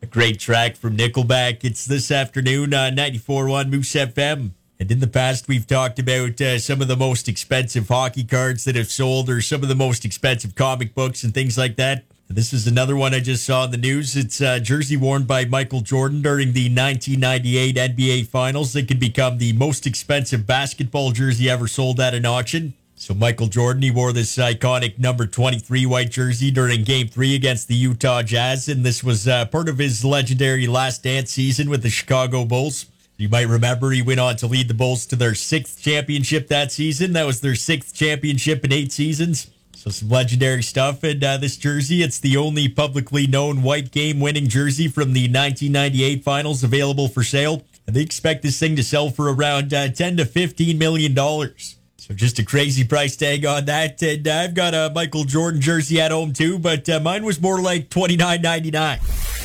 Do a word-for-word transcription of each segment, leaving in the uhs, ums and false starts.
Great track from Nickelback. It's this afternoon on ninety-four point one Moose F M. And in the past, we've talked about uh, some of the most expensive hockey cards that have sold or some of the most expensive comic books and things like that. This is another one I just saw in the news. It's a jersey worn by Michael Jordan during the nineteen ninety-eight N B A Finals that could become the most expensive basketball jersey ever sold at an auction. So Michael Jordan, he wore this iconic number twenty-three white jersey during Game three against the Utah Jazz, and this was uh, part of his legendary Last Dance season with the Chicago Bulls. You might remember he went on to lead the Bulls to their sixth championship that season. That was their sixth championship in eight seasons. So some legendary stuff. And uh, this jersey, it's the only publicly known white game-winning jersey from the nineteen ninety-eight Finals available for sale. And they expect this thing to sell for around uh, ten to fifteen million dollars. So just a crazy price tag on that. And uh, I've got a Michael Jordan jersey at home too, but uh, mine was more like twenty-nine ninety-nine.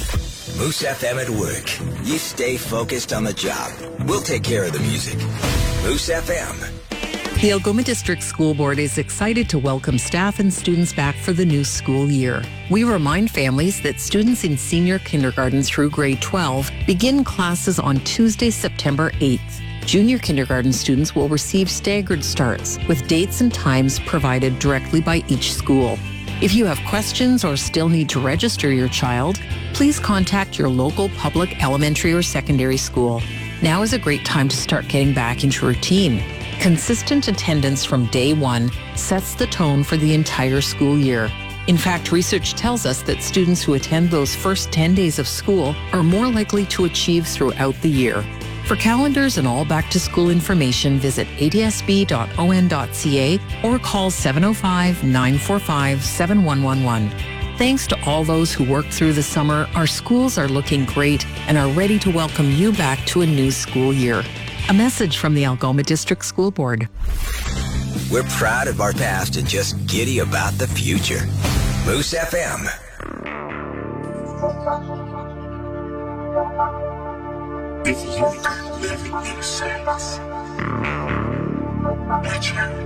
Moose F M at work. You stay focused on the job. We'll take care of the music. Moose F M. The Algoma District School Board is excited to welcome staff and students back for the new school year. We remind families that students in senior kindergarten through grade twelve begin classes on Tuesday, September eighth. Junior kindergarten students will receive staggered starts with dates and times provided directly by each school. If you have questions or still need to register your child, please contact your local public elementary or secondary school. Now is a great time to start getting back into routine. Consistent attendance from day one sets the tone for the entire school year. In fact, research tells us that students who attend those first ten days of school are more likely to achieve throughout the year. For calendars and all back-to-school information, visit a d s b dot o n dot c a or call seven oh five, nine four five, seven one one one. Thanks to all those who worked through the summer, our schools are looking great and are ready to welcome you back to a new school year. A message from the Algoma District School Board. We're proud of our past and just giddy about the future. Moose F M. If you could live in your sense,